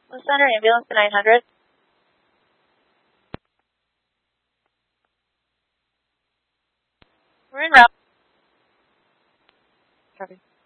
West Center ambulance to 900. We're in route. Copy.